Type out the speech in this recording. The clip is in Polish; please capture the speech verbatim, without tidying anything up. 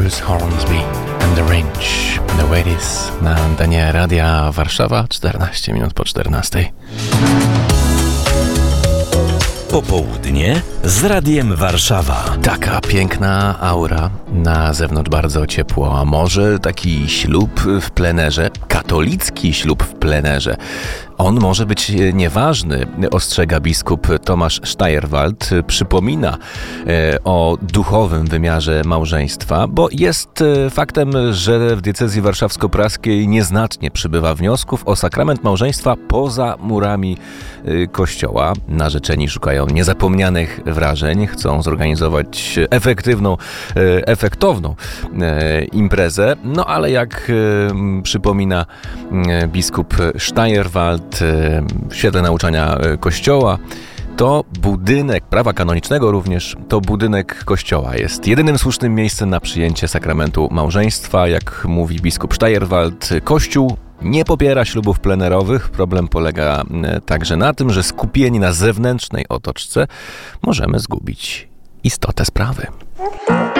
Bruce Hornsby and the Range. The Ladies na antenie Radia Warszawa, czternaście minut po czternastej. Popołudnie z Radiem Warszawa. Taka piękna aura, na zewnątrz bardzo ciepło, a może taki ślub w plenerze, katolicki ślub w plenerze. On może być nieważny, ostrzega biskup Tomasz Steyerwalt. Przypomina o duchowym wymiarze małżeństwa, bo jest faktem, że w diecezji warszawsko-praskiej nieznacznie przybywa wniosków o sakrament małżeństwa poza murami kościoła. Narzeczeni szukają niezapomnianych wrażeń, chcą zorganizować efektywną, efektowną imprezę. No ale jak przypomina biskup Steyerwalt, w świetle nauczania Kościoła, to budynek prawa kanonicznego również, to budynek kościoła jest jedynym słusznym miejscem na przyjęcie sakramentu małżeństwa. Jak mówi biskup Steyerwalt, Kościół nie popiera ślubów plenerowych. Problem polega także na tym, że skupieni na zewnętrznej otoczce możemy zgubić istotę sprawy.